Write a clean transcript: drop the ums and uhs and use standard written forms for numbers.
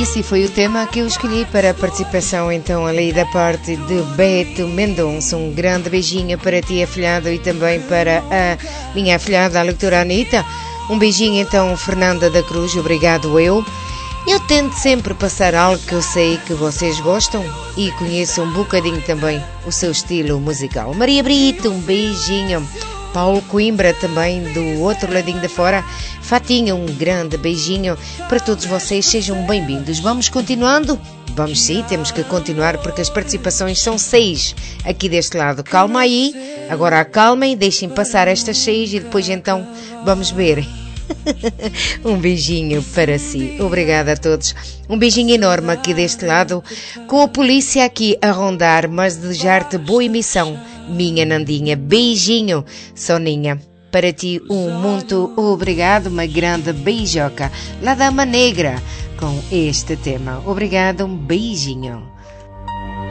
esse foi o tema que eu escolhi para a participação, então, ali da parte de Beto Mendonça. Um grande beijinho para ti, afilhado, e também para a minha afilhada, a leitora Anitta. Um beijinho, então, Fernanda da Cruz, obrigado eu. Eu tento sempre passar algo que eu sei que vocês gostam e conheço um bocadinho também o seu estilo musical. Maria Brito, um beijinho. Paulo Coimbra, também do outro ladinho de fora. Fatinha, um grande beijinho para todos vocês, sejam bem-vindos. Vamos continuando? Vamos sim, temos que continuar porque as participações são 6 aqui deste lado. Calma aí, agora acalmem, deixem passar estas 6 e depois então vamos ver. Um beijinho para si, obrigada a todos. Um beijinho enorme aqui deste lado, com a polícia aqui a rondar, mas desejar-te boa emissão, minha Nandinha. Beijinho, Soninha. Para ti, muito obrigado, uma grande beijoca. La Dama Negra, com este tema. Obrigado, um beijinho.